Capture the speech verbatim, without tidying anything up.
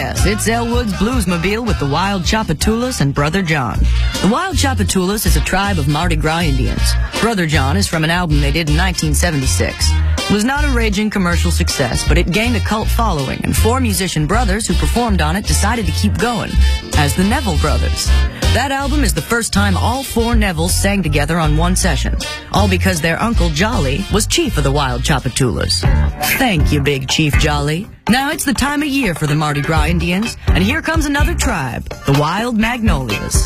yes, it's Elwood's Bluesmobile with the Wild Tchoupitoulas and Brother John. The Wild Tchoupitoulas is a tribe of Mardi Gras Indians. Brother John is from an album they did in nineteen seventy-six. It was not a raging commercial success, but it gained a cult following, and four musician brothers who performed on it decided to keep going, as the Neville Brothers. That album is the first time all four Nevilles sang together on one session, all because their Uncle Jolly was chief of the Wild Tchoupitoulas. Thank you, Big Chief Jolly. Now it's the time of year for the Mardi Gras Indians, and here comes another tribe, the Wild Magnolias.